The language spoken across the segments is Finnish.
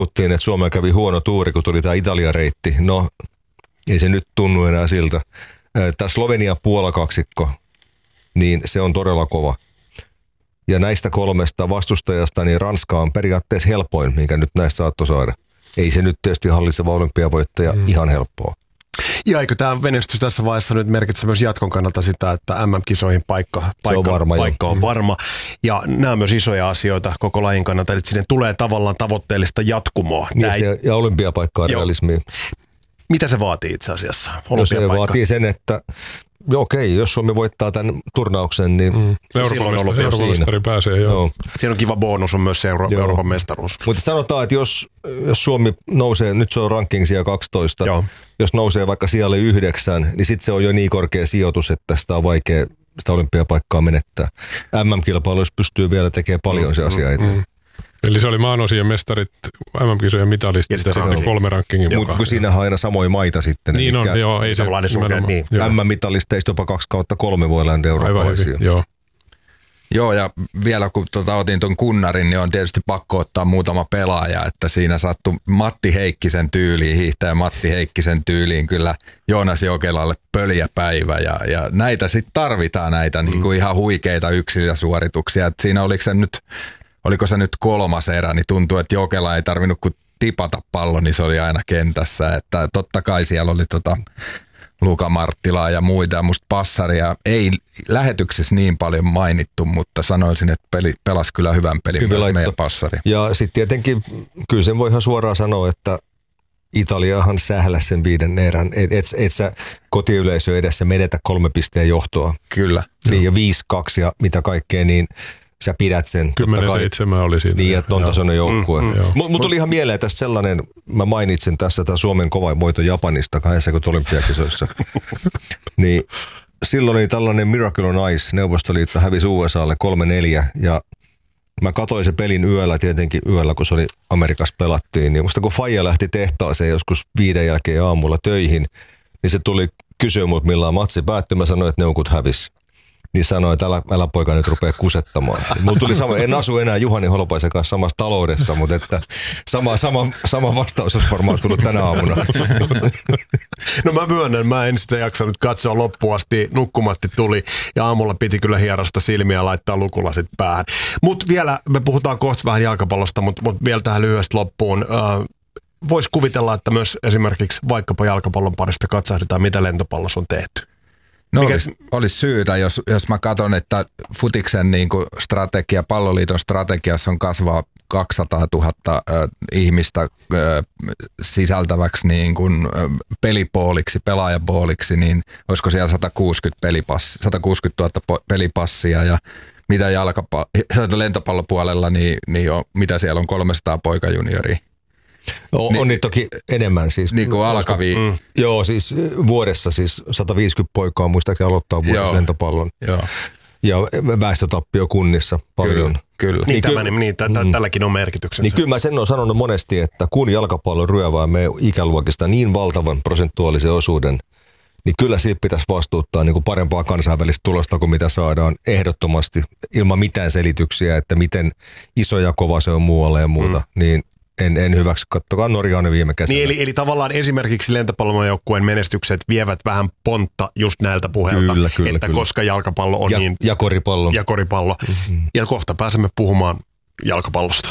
puhuttiin, että Suomeen kävi huono tuuri, kun tuli tämä Italia-reitti. No, ei se nyt tunnu enää siltä. Tämä Slovenia-Puola-kaksikko, niin se on todella kova. Ja näistä 3 vastustajasta, niin Ranska on periaatteessa helpoin, minkä nyt näistä saattoi saada. Ei se nyt tietysti hallitseva olympiavoittaja ihan helppoa. Ja eikö tämä menestys tässä vaiheessa nyt merkitse myös jatkon kannalta sitä, että MM-kisoihin paikka on varma. Ja nämä on myös isoja asioita koko lajin kannalta, että sinne tulee tavallaan tavoitteellista jatkumoa. Ja olympiapaikkaa realismia. Mitä se vaatii itse asiassa? Se vaatii sen, että okei, jos Suomi voittaa tämän turnauksen, niin Euroopan mestari pääsee, joo. Siinä on kiva bonus, on myös Euroopan mestaruus. Mutta sanotaan, että jos Suomi nousee, nyt se on ranking siellä 12, jos nousee vaikka sijalle 9, niin sitten se on jo niin korkea sijoitus, että sitä on vaikea sitä olympiapaikkaa menettää. MM-kilpailuissa pystyy vielä tekemään paljon se asia eteen. Eli se oli maanosien mestarit, MM-kisojen mitalistit ja sitten on 3 rankingin mukaan. Mutta siinä on aina samoin maita sitten. Niin on, joo. Ei se niin. MM-mitalisteista jopa 2/3 voi lähteä eurooppalaisia. Joo, ja vielä kun otin tuon kunnarin, niin on tietysti pakko ottaa muutama pelaaja, että siinä sattui Matti Heikkisen tyyliin, hiihtäjä Matti Heikkisen tyyliin kyllä Joonas Jokelalle pöljäpäivä, ja näitä sitten tarvitaan näitä niin kuin ihan huikeita yksilösuorituksia, että siinä oliko se nyt 3. erä, niin tuntuu, että Jokela ei tarvinnut kuin tipata pallon, niin se oli aina kentässä, että totta kai siellä oli Luka Marttilaa ja muita, ja musta passaria ei lähetyksessä niin paljon mainittu, mutta sanoisin, että pelasi kyllä hyvän pelin myös meidän passari. Ja sitten tietenkin, kyllä sen voi ihan suoraan sanoa, että Italiahan sähläsi sen 5. erän, et sä kotiyleisö edessä menetä 3 pisteen johtoa. Kyllä. Niin, ja 5-2 ja mitä kaikkea, niin sä pidät sen. 10-7 oli siinä. Niin, että on tasoinen joukkue. Mulla tuli ihan mieleen tästä sellainen, mä mainitsin tässä tämä Suomen kova voito Japanista 80 olympiakisoissa. Niin silloin oli tällainen Miracle on Ice, Neuvostoliitto hävisi USAlle 3-4 ja mä katsoin se pelin tietenkin yöllä, kun se oli Amerikassa pelattiin. Niin musta kun faija lähti tehtaaseen joskus 5 jälkeen aamulla töihin, niin se tuli kysyä mut milloin matsi päättyi. Mä sanoin, että neukut hävisi. Niin sanoin, että älä poika nyt rupea kusettamaan. Mulla tuli en asu enää Juhani Holopaisen kanssa samassa taloudessa, mutta että sama vastaus olisi varmaan tullut tänä aamuna. No mä myönnän, mä en sitä jaksanut katsoa loppuun asti. Nukkumatti tuli ja aamulla piti kyllä hierasta silmiä ja laittaa lukulasit päähän. Mutta vielä, me puhutaan kohta vähän jalkapallosta, mutta vielä tähän lyhyesti loppuun. Voisi kuvitella, että myös esimerkiksi vaikkapa jalkapallon parista katsahdetaan, mitä lentopallossa on tehty. No olisi syytä, jos mä katson, että futiksen niin kuin strategia, palloliiton strategiassa on kasvaa 200 000 ihmista sisältäväksi niin kuin pelipooliksi, pelaajapooliksi, niin olisiko siellä 160 000 pelipassia ja mitä lentopallopuolella, niin mitä siellä on 300 poikajunioria. On niitä toki enemmän siis. Niin kuin alkavia. Joo, siis vuodessa siis 150 poikaa muistaakseni aloittaa vuodessa lentopallon. Joo. Ja väestötappio kunnissa paljon. Kyllä. Tälläkin on merkityksensä. Niin kyllä mä sen olen sanonut monesti, että kun jalkapallo ryövää meidän ikäluokista niin valtavan prosentuaalisen osuuden, niin kyllä siitä pitäisi vastuuttaa niin kuin parempaa kansainvälistä tulosta kuin mitä saadaan ehdottomasti ilman mitään selityksiä, että miten iso ja kova se on muualla ja muuta. Niin en hyväksy. Kattokaa Norjaan viime kesänä. Niin, eli tavallaan esimerkiksi lentopallojoukkueen menestykset vievät vähän pontta just näiltä puheilta, että koska jalkapallo on niin... Ja koripallo. Ja koripallo. Mm-hmm. Ja kohta pääsemme puhumaan jalkapallosta.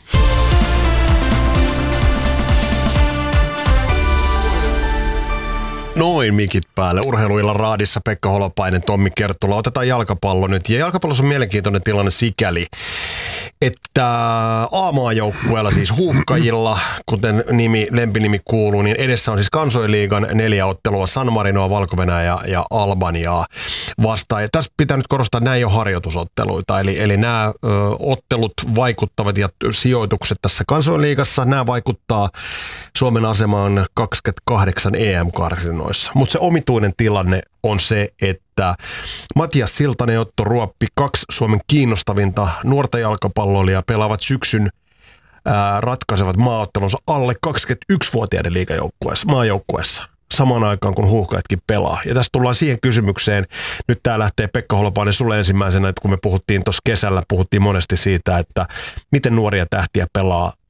Noin mikit päälle. Urheiluillan raadissa Pekka Holopainen, Tommi Kerttula. Otetaan jalkapallo nyt. Ja jalkapallossa on mielenkiintoinen tilanne sikäli, että A-maajoukkueella siis Huuhkajilla, kuten lempinimi kuuluu, niin edessä on siis Kansoinliigan 4 ottelua, San Marinoa, Valko-Venäjää ja Albaniaa vastaan. Ja tässä pitää nyt korostaa, että nämä ei ole harjoitusotteluita, eli nämä ottelut vaikuttavat ja sijoitukset tässä Kansoinliigassa, nämä vaikuttaa Suomen asemaan 28 EM-karsinnoissa. Mutta se omituinen tilanne on se, että Matias Siltanen ja Otto Ruoppi, 2 Suomen kiinnostavinta nuorta jalkapalloilijaa, pelaavat syksyn ratkaisevat maaottelunsa alle 21-vuotiaiden maajoukkueessa samaan aikaan, kun Huuhkajatkin pelaa. Ja tässä tullaan siihen kysymykseen, nyt tää lähtee Pekka Holopainen sulle ensimmäisenä, että kun me puhuttiin tuossa kesällä, puhuttiin monesti siitä, että miten nuoria tähtiä pelaa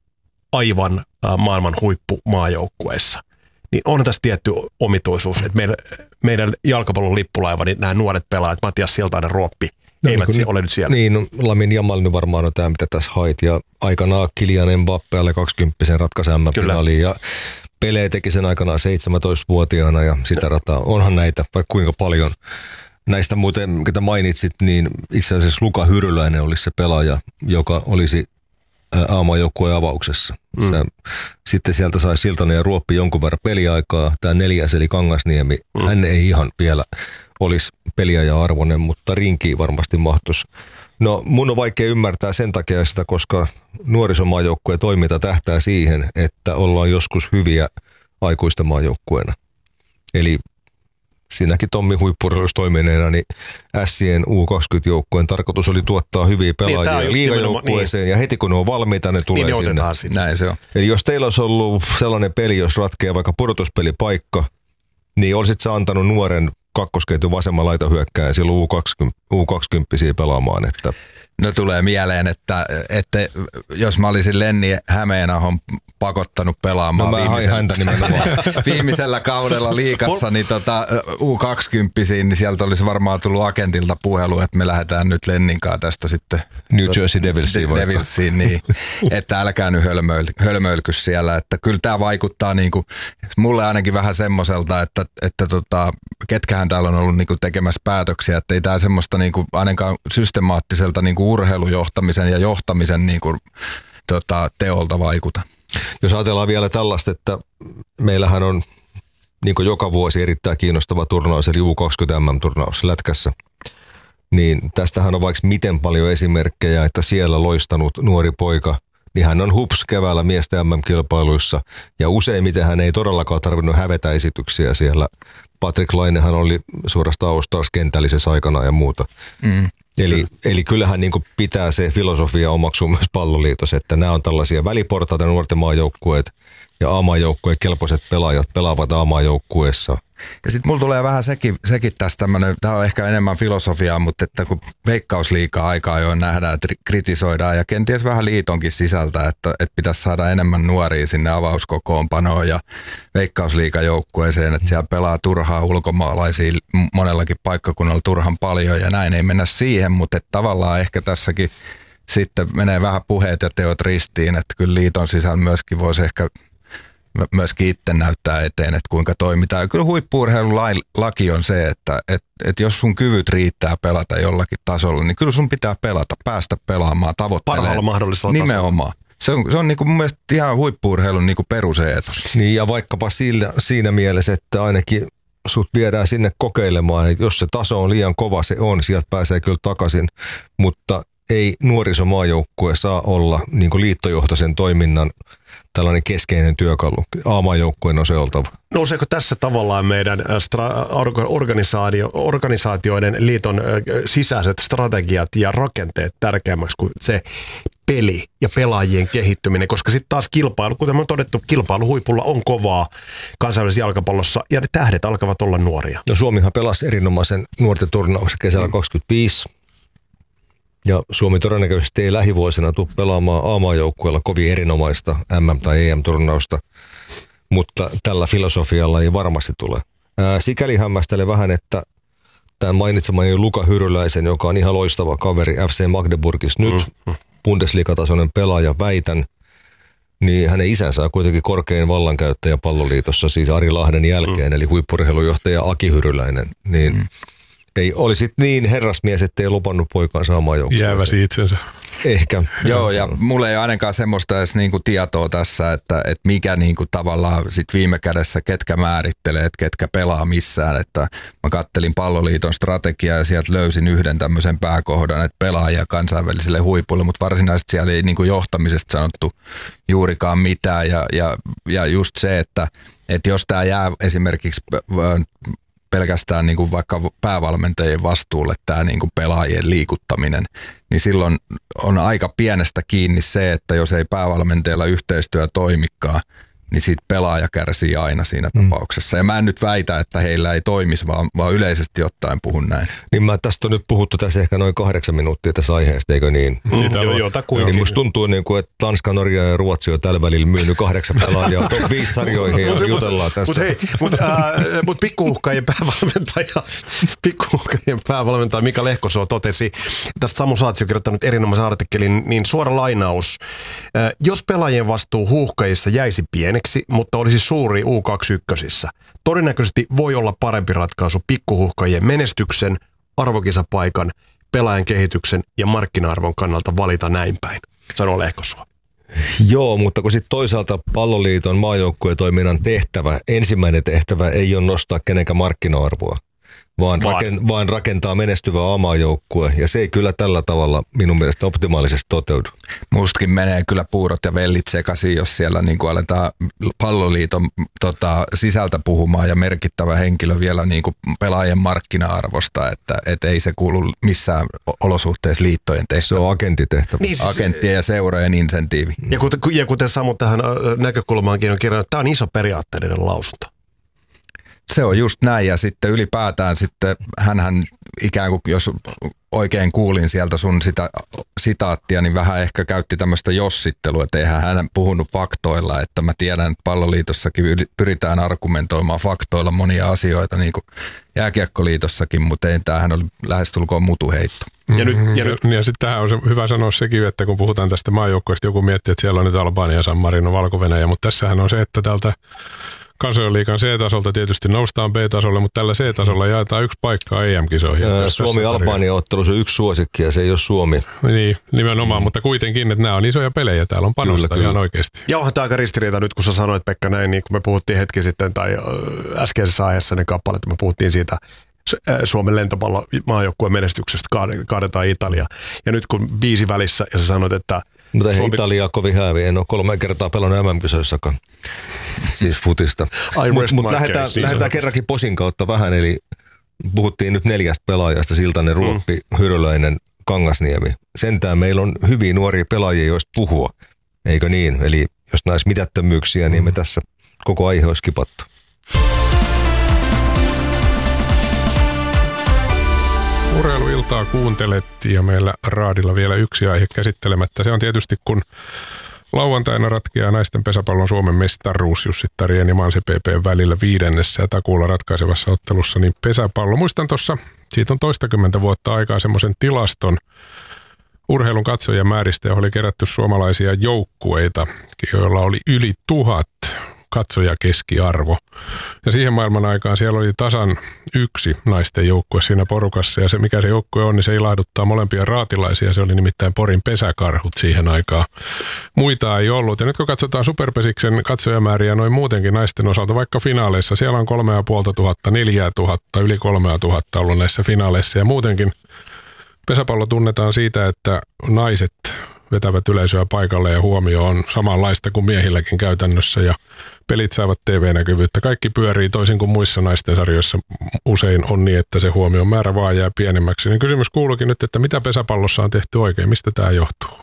aivan maailman huippumaajoukkueissa, niin on tässä tietty omituisuus, että meidän jalkapallon lippulaiva, niin nämä nuoret pelaajat, Matias Siltanen, Ruoppi, eivät ole nyt siellä. Niin, Lamin Jamal nyt varmaan on tämä, mitä tässä hait. Ja aikanaan Kylian Mbappé alle 20 ratkaisi MM-finaaliin. Ja Pelé teki sen aikanaan 17-vuotiaana ja sitä rataa. Onhan näitä, vaikka kuinka paljon. Näistä muuten, ketä mainitsit, niin itse asiassa Luka Hyryläinen olisi se pelaaja, joka olisi A-maajoukkueen avauksessa. Sitten sieltä sai Siltanen ja Ruoppi jonkun verran peliaikaa. Tämä 4. eli Kangasniemi, hän ei ihan vielä olisi peliaja-arvoinen, mutta rinkiin varmasti mahtuisi. No mun on vaikea ymmärtää sen takia sitä, koska nuorisomaajoukkueen toiminta tähtää siihen, että ollaan joskus hyviä aikuisten maajoukkueena. Eli siinäkin Tommi huippu-urheilussa toimineena, niin Sien U20-joukkueen tarkoitus oli tuottaa hyviä pelaajia liigajoukkueeseen, ja heti kun ne on valmiita, ne tulee sinne. Näin se on. Eli jos teillä olisi ollut sellainen peli, jos ratkeaa vaikka pudotuspelipaikka, niin olisit sä antanut nuoren kakkosketjun vasemman laitahyökkääjän silloin U20 pelaamaan. Että No tulee mieleen, että jos mä olisin Lenni Hämeenahon pakottanut pelaamaan viimeisellä kaudella liigassa, niin U20, niin sieltä olisi varmaan tullut agentilta puhelu, että me lähdetään nyt Lennin kanssa tästä sitten New Jersey Devilsiin, niin, että älkää nyt hölmöilkys siellä, että kyllä tämä vaikuttaa niinku, mulle ainakin vähän semmoiselta, että ketkähän täällä on ollut niinku tekemässä päätöksiä, että ei tämä semmoista niinku ainakaan systemaattiselta niinku urheilujohtamisen ja johtamisen niinku, teolta vaikuta. Jos ajatellaan vielä tällaista, että meillähän on niin kuin joka vuosi erittäin kiinnostava turnaus, eli U20 MM-turnaus lätkässä, niin tästähän on vaikka miten paljon esimerkkejä, että siellä loistanut nuori poika, niin hän on hups keväällä miesten MM-kilpailuissa, ja useimmiten hän ei todellakaan tarvinnut hävetä esityksiä siellä. Patrick Lainehan oli suorastaan All-Stars kentällisessä aikana ja muuta. Eli kyllähän niin kuin pitää se filosofia omaksua myös Palloliitossa, että nämä on tällaisia väliportaita nuorten maajoukkueet ja A-maajoukkueen kelpoiset pelaajat pelaavat A-maajoukkueessa. Ja sitten mulla tulee vähän sekin tästä tämmöinen, tämä on ehkä enemmän filosofiaa, mutta että kun Veikkausliigaa aikaa jo nähdään, että kritisoidaan ja kenties vähän liitonkin sisältä, että pitäisi saada enemmän nuoria sinne avauskokoonpanoon ja Veikkausliigajoukkueeseen, että siellä pelaa turhaa ulkomaalaisia monellakin paikkakunnalla turhan paljon ja näin ei mennä siihen, mutta että tavallaan ehkä tässäkin sitten menee vähän puheet ja teot ristiin, että kyllä liiton sisällä myöskin voisi ehkä myöskin itse näyttää eteen, että kuinka toimitaan. Ja kyllä huippu-urheilulaki on se, että jos sun kyvyt riittää pelata jollakin tasolla, niin kyllä sun pitää pelata, päästä pelaamaan, tavoittelemaan. Parhaalla mahdollisella tasolla. Nimenomaan. Se on niin kuin mun mielestä ihan huippu-urheilun niin kuin peruseetos. Niin ja vaikkapa siinä mielessä, että ainakin sut viedään sinne kokeilemaan, että jos se taso on liian kova, se on, sieltä pääsee kyllä takaisin, mutta ei nuorisomaajoukkue saa olla niin kuin liittojohtoisen toiminnan tällainen keskeinen työkalu. A-maajoukkueen on se oltava. Nouseeko tässä tavallaan meidän organisaatioiden liiton sisäiset strategiat ja rakenteet tärkeämmäksi kuin se peli ja pelaajien kehittyminen, koska sitten taas kilpailu, kuten on todettu, kilpailuhuipulla on kovaa kansainvälisessä jalkapallossa ja ne tähdet alkavat olla nuoria. No Suomihan pelasi erinomaisen nuorten turnauksen kesällä 25. Ja Suomi todennäköisesti ei lähivuosina tule pelaamaan A-maajoukkueella kovin erinomaista MM- tai EM-turnausta, mutta tällä filosofialla ei varmasti tule. Sikäli hämmästelen vähän, että tämän mainitsemani Luka Hyryläisen, joka on ihan loistava kaveri FC Magdeburgissa nyt, Bundesliga-tasoinen pelaaja väitän, niin hänen isänsä on kuitenkin korkein vallankäyttäjä Palloliitossa, siis Ari Lahden jälkeen, eli huippu-urheilujohtaja Aki Hyryläinen, niin ei olisi niin herrasmies, ettei lupannut poikaan saamaan joukkueeseen. Jääväsi itsensä. Ehkä. Joo, ja mulla ei ole ainakaan semmoista edes niinku tietoa tässä, että mikä niinku tavallaan sit viime kädessä ketkä määrittelee, että ketkä pelaa missään. Että mä kattelin Palloliiton strategiaa ja sieltä löysin yhden tämmöisen pääkohdan, että pelaajia kansainvälisille huipuille, mutta varsinaisesti siellä ei niinku johtamisesta sanottu juurikaan mitään. Ja just se, että jos tämä jää esimerkiksi pelkästään niin kuin vaikka päävalmentajien vastuulle tämä niin kuin pelaajien liikuttaminen, niin silloin on aika pienestä kiinni se, että jos ei päävalmentajalla yhteistyö toimikaan, niin siitä pelaaja kärsii aina siinä tapauksessa. Ja mä en nyt väitä, että heillä ei toimisi, vaan yleisesti ottaen puhun näin. Niin tästä on nyt puhuttu tässä ehkä noin 8 minuuttia tässä aiheesta, eikö niin? Niin musta tuntuu, niin kuin, että Tanska, Norja ja Ruotsi on tällä välillä myynyt 8 pelaajaa top 5 sarjoihin ja jutellaan tässä. Mutta pikkuhuhkajien päävalmentaja Mika Lehkosuo totesi, tästä Samu Saatsi on kirjoittanut erinomaisen artikkelin, niin suora lainaus. Jos pelaajien vastuu huuhkajissa jäisi pieneksi, mutta olisi suuri U21, todennäköisesti voi olla parempi ratkaisu pikkuhuhkajien menestyksen, arvokisapaikan, pelaajan kehityksen ja markkina-arvon kannalta valita näin päin, sanoo Lehkosuo. Joo, mutta kun sitten toisaalta Palloliiton maajoukkuetoiminnan ensimmäinen tehtävä ei ole nostaa kenenkään markkina-arvoa, vaan rakentaa menestyvä A-maajoukkue, ja se ei kyllä tällä tavalla minun mielestä optimaalisesti toteudu. Mustakin menee kyllä puurot ja vellit sekaisin, jos siellä niin kuin aletaan Palloliiton sisältä puhumaan ja merkittävä henkilö vielä niin kuin pelaajien markkina-arvosta, että ei se kuulu missään olosuhteessa liittojen tehtävä. Se on agentitehtävä. Niin, agenttien ja seurojen insentiivi. Ja kuten Samu tähän näkökulmaankin on kirjannut, tämä on iso periaatteellinen lausunto. Se on just näin, ja sitten ylipäätään sitten hänhän ikään kuin, jos oikein kuulin sieltä sun sitä sitaattia, niin vähän ehkä käytti tämmöistä jossittelua, että eihän hän puhunut faktoilla, että mä tiedän, että Palloliitossakin pyritään argumentoimaan faktoilla monia asioita, niin kuin Jääkiekkoliitossakin, mutta ei, tämähän oli lähestulkoon mutuheitto. Ja sitten tähän on hyvä sanoa sekin, että kun puhutaan tästä maajoukkueesta, joku miettii, että siellä on nyt Albania, San Marino, Valko-Venäjä, mutta tässähän on se, että täältä Kansainliigan C-tasolta tietysti noustaan B-tasolle, mutta tällä C-tasolla jaetaan 1 paikka EM-kisoihin. Suomi-Albania-ottelussa on 1 suosikki ja se ei ole Suomi. Niin, nimenomaan, mutta kuitenkin, että nämä on isoja pelejä. Täällä on panosta kyllä. Ihan oikeasti. Ja onhan tämä aika ristiriita nyt, kun sä sanoit, Pekka, näin, niin kun me puhuttiin hetki sitten, tai äskeisessä aiheessa ne kappaleet, me puhuttiin siitä Suomen lentopallomaajoukkueen menestyksestä, kaadetaan Italia. Ja nyt kun biisi välissä ja sä sanoit, että mutta ei Italia kovin häävi, en ole 3 kertaa pelannut MM-kisoissakaan, siis futista. Mutta lähdetään kerrankin posin kautta vähän, eli puhuttiin nyt 4 pelaajasta, Siltanen, Ruoppi, Hyröläinen, Kangasniemi. Sentään meillä on hyviä nuoria pelaajia, joista puhua, eikö niin? Eli jos näis mitättömyyksiä, niin me tässä koko aihe olisi kipattu. Urheiluiltaa kuuntelet ja meillä raadilla vielä yksi aihe käsittelemättä. Se on tietysti, kun lauantaina ratkeaa naisten pesäpallon Suomen mestaruus Jussi Tarien ja Mansi PP välillä 5. ja takuulla ratkaisevassa ottelussa, niin pesäpallo. Muistan tuossa, siitä on 20 vuotta aikaa semmoisen tilaston urheilun katsojamääristä, johon oli kerätty suomalaisia joukkueita, joilla oli yli 1000 katsojakeskiarvo. Ja siihen maailman aikaan siellä oli tasan 1 naisten joukkue siinä porukassa, ja se mikä se joukkue on, niin se ilahduttaa molempia raatilaisia. Se oli nimittäin Porin pesäkarhut siihen aikaan. Muita ei ollut. Ja nyt kun katsotaan Superpesiksen katsojamääriä noin muutenkin naisten osalta, vaikka finaaleissa, siellä on 3500, 4000, yli 3000 ollut näissä finaaleissa, ja muutenkin pesäpallo tunnetaan siitä, että naiset vetävät yleisöä paikalle ja huomio on samanlaista kuin miehilläkin käytännössä ja pelit saavat TV-näkyvyyttä. Kaikki pyörii toisin kuin muissa naisten sarjoissa usein on niin, että se huomion määrä vaan jää pienemmäksi. Niin kysymys kuuluukin nyt, että mitä pesäpallossa on tehty oikein? Mistä tämä johtuu?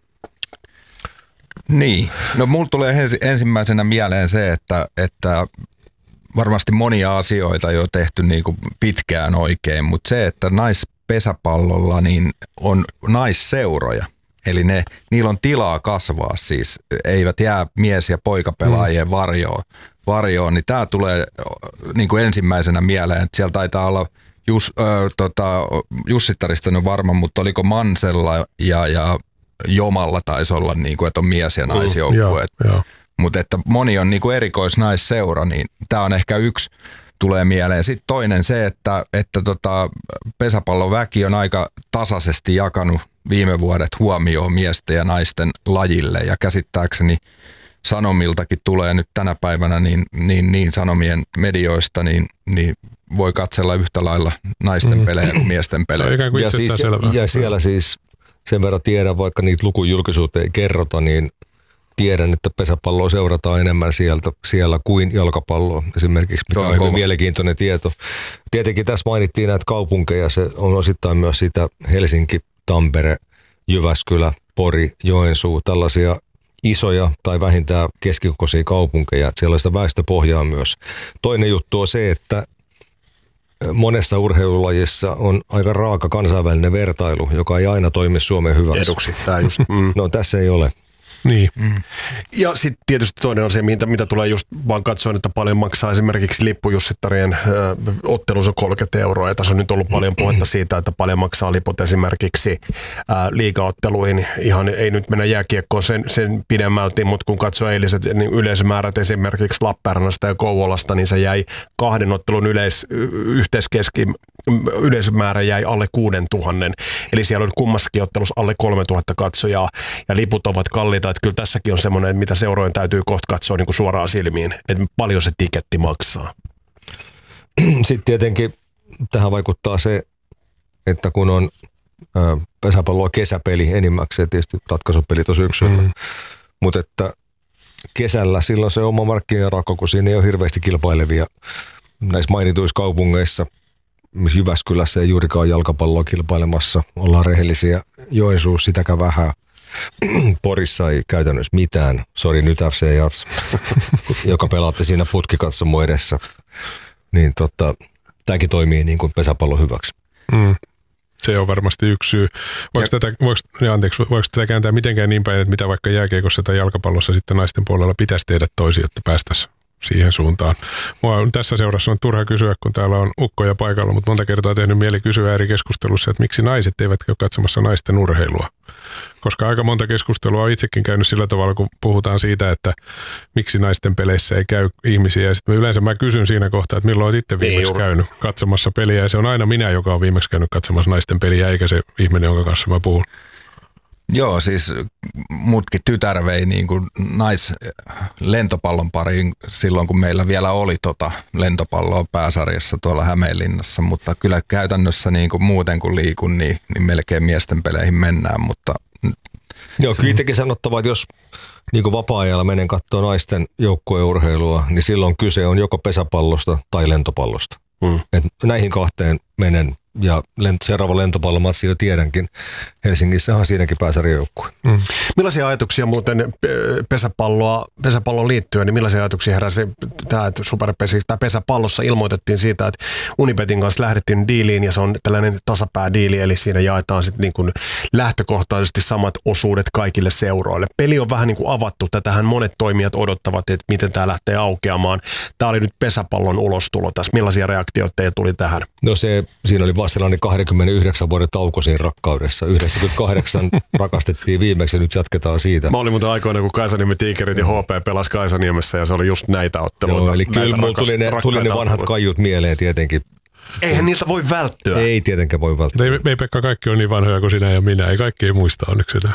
Niin, no mulla tulee ensimmäisenä mieleen se, että varmasti monia asioita jo tehty niin kuin pitkään oikein, mutta se, että naispesäpallolla niin on naisseuroja. Eli niillä on tilaa kasvaa siis, eivät jää mies- ja poikapelaajien varjoon, niin tämä tulee niin kuin ensimmäisenä mieleen, että siellä taitaa olla Jussittarista on varma, mutta oliko Mansella ja Jomalla taisi olla, niin kuin, että on mies- ja naisjoukkueet. Mutta että moni on niin kuin erikoisnaisseura, niin tämä on ehkä yksi tulee mieleen. Sitten toinen se, että pesäpallon väki on aika tasaisesti jakanut viime vuodet huomioon miesten ja naisten lajille, ja käsittääkseni Sanomiltakin tulee nyt tänä päivänä niin Sanomien medioista, niin voi katsella yhtä lailla naisten pelejä kuin miesten pelejä. Ja siellä siis sen verran tiedän, vaikka niitä lukujulkisuutta ei kerrota, niin tiedän, että pesäpalloa seurataan enemmän siellä kuin jalkapalloa esimerkiksi, mikä on hyvin mielenkiintoinen tieto. Tietenkin tässä mainittiin näitä kaupunkeja, se on osittain myös sitä Helsinki, Tampere, Jyväskylä, Pori, Joensuu, tällaisia isoja tai vähintään keskikokoisia kaupunkeja, että siellä on sitä väestöpohjaa myös. Toinen juttu on se, että monessa urheilulajissa on aika raaka kansainvälinen vertailu, joka ei aina toimi Suomen hyväksi. Eduksi, tämä just. No tässä ei ole. Niin. Ja sitten tietysti toinen on se, mitä tulee just vaan katsoen, että paljon maksaa esimerkiksi lippujussittarien ottelus on 30 €. Ja tässä on nyt ollut paljon puhetta siitä, että paljon maksaa liput esimerkiksi liigaotteluihin. Ihan ei nyt mennä jääkiekkoon sen pidemmälti, mutta kun katsoo eiliset niin yleisömäärät esimerkiksi Lappeenrannasta ja Kouvolasta, niin se jäi 2 ottelun yleisömäärä jäi alle 6 000. Eli siellä on kummassakin ottelussa alle 3 000 katsojaa ja liput ovat kalliita. Että kyllä tässäkin on semmoinen, mitä seurojen täytyy kohta katsoa niin kuin suoraan silmiin, että paljon se tiketti maksaa. Sitten tietenkin tähän vaikuttaa se, että kun on pesäpalloa kesäpeli enimmäkseen, tietysti ratkaisupelit on syksyllä, mutta että kesällä silloin se oma markkinarako, kun siinä ei ole hirveästi kilpailevia näissä mainituissa kaupungeissa, missä Jyväskylässä ei juurikaan jalkapalloa kilpailemassa, ollaan rehellisiä, Joensuussa sitäkään vähän. Porissa ei käytännössä mitään. Sori, nyt FC Jats, joka pelaatte siinä putkikatsomo edessä. Niin tämäkin toimii niin kuin pesäpallon hyväksi. Se on varmasti yksi syy. Voiko tätä kääntää mitenkään niin päin, että mitä vaikka jääkiekossa tai jalkapallossa sitten naisten puolella pitäisi tehdä toisin, että päästäisiin siihen suuntaan. Mua on tässä seurassa on turha kysyä, kun täällä on ukkoja paikalla, mutta monta kertaa tehnyt mieli kysyä eri keskustelussa, että miksi naiset eivät käy katsomassa naisten urheilua. Koska aika monta keskustelua on itsekin käynyt sillä tavalla, kun puhutaan siitä, että miksi naisten peleissä ei käy ihmisiä. Ja sitten yleensä mä kysyn siinä kohtaa, että milloin olet itse viimeksi käynyt katsomassa peliä. Ja se on aina minä, joka on viimeksi käynyt katsomassa naisten peliä, eikä se ihminen, jonka kanssa mä puhun. Joo, siis mutkin tytär vei niin kuin lentopallon pariin silloin, kun meillä vielä oli lentopalloa pääsarjassa tuolla Hämeenlinnassa, mutta kyllä käytännössä niin kuin muuten kuin liikun, niin melkein miesten peleihin mennään, mutta... Joo, kyllä itsekin sanottava, että jos niin kuin vapaa-ajalla menen katsoa naisten joukkueurheilua, niin silloin kyse on joko pesäpallosta tai lentopallosta. Et näihin kahteen menen. Ja seuraava lentopallomatsi jo tiedänkin. Helsingissähän siinäkin pääsarjajoukkue. Millaisia ajatuksia muuten pesäpalloon liittyen, niin millaisia ajatuksia heräsi tämä, että pesäpallossa ilmoitettiin siitä, että Unibetin kanssa lähdettiin diiliin ja se on tällainen tasapäädiili, eli siinä jaetaan sitten niin kuin lähtökohtaisesti samat osuudet kaikille seuroille. Peli on vähän niin kuin avattu, tätähän monet toimijat odottavat, että miten tämä lähtee aukeamaan. Tämä oli nyt pesäpallon ulostulo tässä. Millaisia reaktioita teille tuli tähän? No siinä oli vasta sellainen 29 vuoden tauko siinä rakkaudessa. 98 rakastettiin viimeksi ja nyt jatketaan siitä. Mä olin muuten aikoina, kun Kaisaniemen Tiikerit ja HP pelasi Kaisaniemessä ja se oli just näitä otteluita. Joo, eli kyllä tuli ne vanhat kaiut mieleen tietenkin. Eihän niiltä voi välttyä. Ei tietenkään voi välttyä. Ei Pekka, kaikki on niin vanhoja kuin sinä ja minä. Ei kaikki ei muista onneksi enää.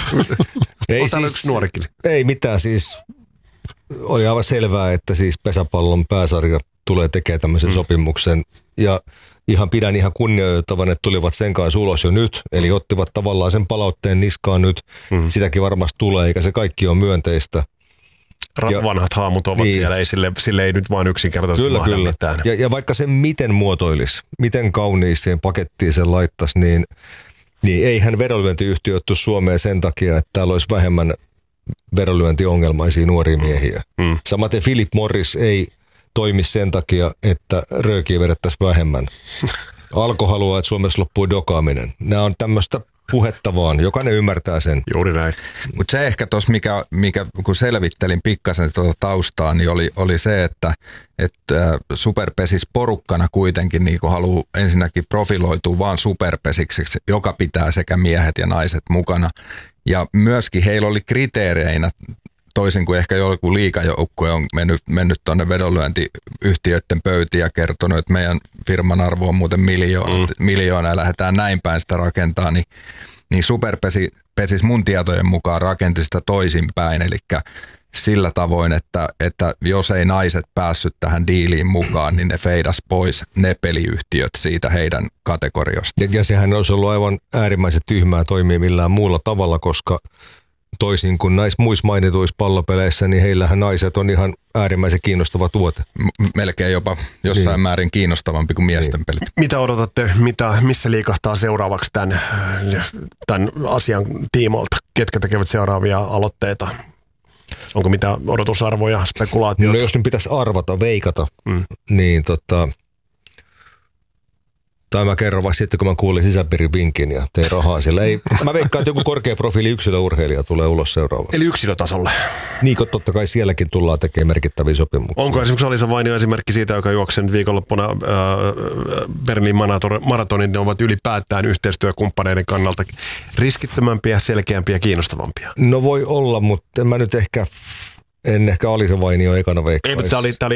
Ei siis, nuorikin. Ei mitään siis. Oli aivan selvää, että siis pesäpallon pääsarja tulee tekemään tämmöisen sopimuksen ja pidän ihan kunnioittavan, että tulivat sen kanssa ulos jo nyt, eli ottivat tavallaan sen palautteen niskaan nyt, sitäkin varmasti tulee, eikä se kaikki ole myönteistä. Vanhat haamut ovat niin. Siellä, sille ei nyt vaan yksinkertaisesti mahda mitään. Ja vaikka sen miten muotoilisi, miten kauniiseen pakettiin sen laittaisi, niin eihän vedonlyöntiyhtiö ottu Suomeen sen takia, että täällä olisi vähemmän vedonlyöntiongelmaisia nuoria miehiä. Samaten Philip Morris ei toimi sen takia, että röökiä vedettäisiin vähemmän. Alko haluaa, että Suomessa loppuu dokaaminen. Nämä on tämmöistä puhetta vaan. Jokainen ymmärtää sen. Juuri näin. Mutta se ehkä tuossa, mikä kun selvittelin pikkasen tuota taustaa, niin oli se, että superpesis porukkana kuitenkin niin haluaa ensinnäkin profiloitua vaan superpesiksi, joka pitää sekä miehet ja naiset mukana. Ja myöskin heillä oli kriteereinä, toisin kuin ehkä joku liigajoukkue on mennyt tuonne vedonlyöntiyhtiöiden pöytiin ja kertonut, että meidän firman arvo on muuten miljoona ja lähdetään näin päin sitä rakentaa, niin superpesis mun tietojen mukaan rakenti sitä toisinpäin, eli sillä tavoin, että jos ei naiset päässyt tähän diiliin mukaan, niin ne feidas pois ne peliyhtiöt siitä heidän kategoriosta. Ja sehän olisi ollut aivan äärimmäisen tyhmää toimia millään muulla tavalla, koska toisin kuin näissä muissa mainituissa pallopeleissä, niin heillähän naiset on ihan äärimmäisen kiinnostava tuote. Melkein jopa jossain määrin kiinnostavampi kuin miesten pelit. Mitä odotatte, missä liikahtaa seuraavaksi tämän asian tiimoilta? Ketkä tekevät seuraavia aloitteita? Onko mitä odotusarvoja, spekulaatioita? No jos nyt pitäisi arvata, veikata, niin tai mä kerron vaikka sitten, kun mä kuulin sisäpiirin vinkin ja tein rahaa sillä. Mä veikkaan, että joku korkea profiili yksilöurheilija tulee ulos seuraavaksi. Eli yksilötasolle? Niin, totta kai sielläkin tullaan tekemään merkittäviä sopimuksia. Onko esimerkiksi Alisa Vainio esimerkki siitä, joka juoksee nyt viikonloppuna Berliin maratonin, ne ovat ylipäätään yhteistyökumppaneiden kannalta riskittömämpiä, selkeämpiä ja kiinnostavampia? No voi olla, mutta en ehkä Alisa Vainio ekana veikkaisi. Ei, mutta tämä oli